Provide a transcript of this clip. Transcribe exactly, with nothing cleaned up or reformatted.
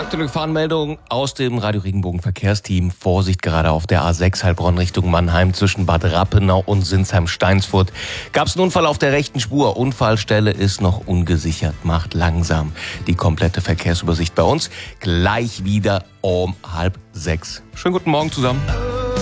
Aktuelle Gefahrenmeldung aus dem Radio Regenbogen Verkehrsteam. Vorsicht, gerade auf der A sechs Heilbronn Richtung Mannheim zwischen Bad Rappenau und Sinsheim-Steinsfurt. Gab es einen Unfall auf der rechten Spur. Unfallstelle ist noch ungesichert. Macht langsam die komplette Verkehrsübersicht bei uns. Gleich wieder um halb sechs. Schönen guten Morgen zusammen.